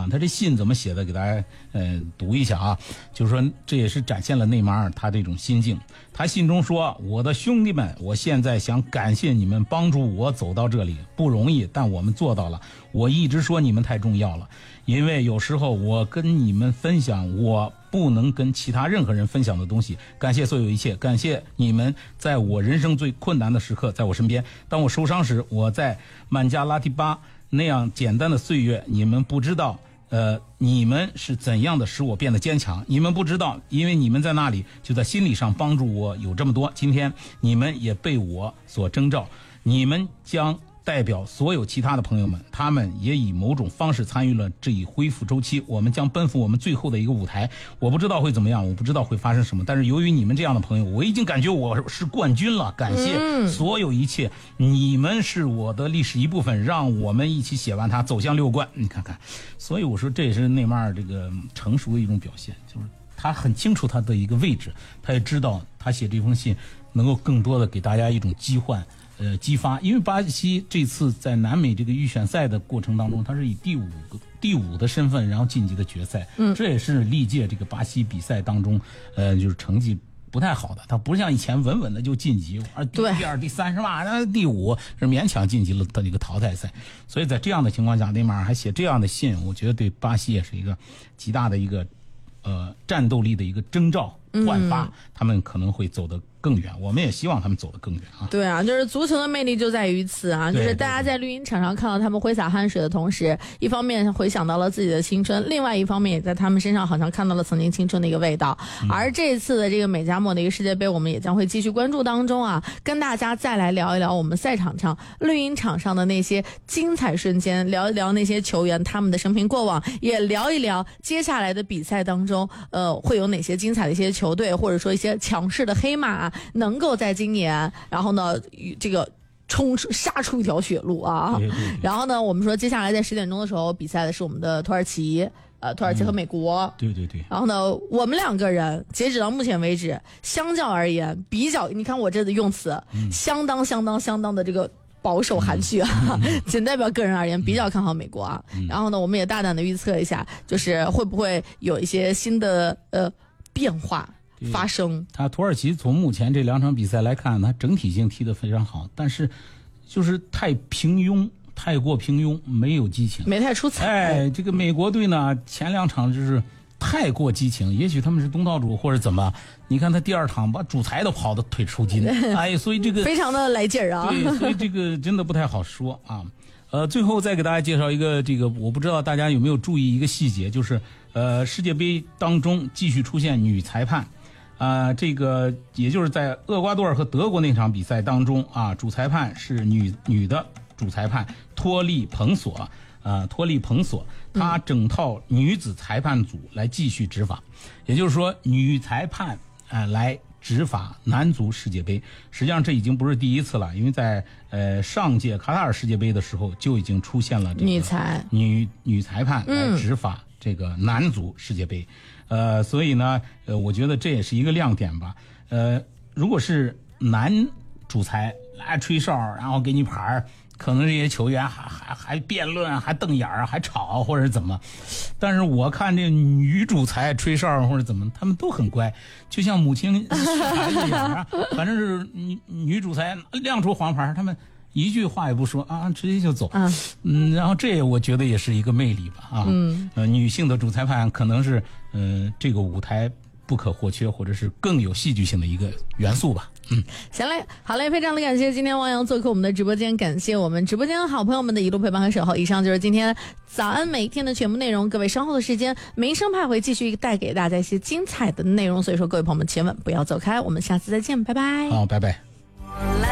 啊。他这信怎么写的？给大家读一下啊，就是说这也是展现了内马尔他这种心境。他信中说：“我的兄弟们，我现在想感谢你们帮助我走到这里，不容易，但我们做到了。我一直说你们太重要了，因为有时候我跟你们分享我不能跟其他任何人分享的东西。感谢所有一切，感谢你们在我人生最困难的时刻在我身边。当我受伤时，我在曼加拉提巴那样简单的岁月，你们不知道。”你们是怎样的使我变得坚强？你们不知道，因为你们在那里，就在心理上帮助我有这么多。今天你们也被我所征召，你们将代表所有其他的朋友们，他们也以某种方式参与了这一恢复周期。我们将奔赴我们最后的一个舞台。我不知道会怎么样，我不知道会发生什么，但是由于你们这样的朋友，我已经感觉我是冠军了。感谢所有一切，你们是我的历史一部分，让我们一起写完它，走向6冠。你看看，所以我说这也是内马尔这个成熟的一种表现，就是他很清楚他的一个位置，他也知道他写这封信能够更多的给大家一种激发，因为巴西这次在南美这个预选赛的过程当中，他是以第五的身份然后晋级的决赛，这也是历届这个巴西比赛当中就是成绩不太好的，他不像以前稳稳的就晋级，而第2、第3是吧？那第5是勉强晋级了他这个淘汰赛，所以在这样的情况下，内马尔还写这样的信，我觉得对巴西也是一个极大的一个战斗力的一个征兆焕发，他们可能会走得更远，我们也希望他们走得更远啊。 对啊，就是足球的魅力就在于此啊，就是大家在绿茵场上看到他们挥洒汗水的同时，一方面回想到了自己的青春，另外一方面也在他们身上好像看到了曾经青春的一个味道。而这次的这个美加墨的一个世界杯，我们也将会继续关注当中啊，跟大家再来聊一聊我们赛场上绿茵场上的那些精彩瞬间，聊一聊那些球员他们的生平过往，也聊一聊接下来的比赛当中会有哪些精彩的一些球队，或者说一些强势的黑马能够在今年然后呢这个杀出一条血路啊。然后呢我们说接下来在10点钟的时候比赛的是我们的土耳其和美国。 对。 然后呢我们2个人截止到目前为止相较而言比较，你看我这的用词相当的这个保守含蓄啊，仅代表个人而言比较看好美国啊。然后呢我们也大胆的预测一下，就是会不会有一些新的变化发生。 他土耳其从目前这2场比赛来看，他整体性踢得非常好，但是就是太过平庸，没有激情， 没太出彩。 这个美国队呢，前2场就是太过激情，也许他们是东道主或者怎么，你看他第2场把主裁都跑得腿抽筋，所以这个非常的来劲儿啊。 对，所以这个真的不太好说啊。最后再给大家介绍一个这个，我不知道大家有没有注意一个细节，就是世界杯当中继续出现女裁判。这个也就是在厄瓜多尔和德国那场比赛当中啊，主裁判是女的主裁判托利彭索，她整套女子裁判组来继续执法，也就是说女裁判来执法男足世界杯。实际上这已经不是第一次了，因为在上届卡塔尔世界杯的时候就已经出现了这个女裁判来执法这个男足世界杯。所以呢我觉得这也是一个亮点吧。如果是男主裁来吹哨然后给你牌，可能这些球员还辩论，还瞪眼还吵或者怎么，但是我看这女主裁吹哨或者怎么，他们都很乖，就像母亲孩子一样反正是女主裁亮出黄牌，他们一句话也不说啊，直接就走。然后这我觉得也是一个魅力吧女性的主裁判可能是这个舞台不可或缺，或者是更有戏剧性的一个元素吧。 行嘞，好嘞，非常的感谢今天汪洋做客我们的直播间，感谢我们直播间好朋友们的一路陪伴和守候。以上就是今天早安每一天的全部内容，各位稍后的时间民生派会继续带给大家一些精彩的内容，所以说各位朋友们千万不要走开，我们下次再见，拜拜。 好，拜拜。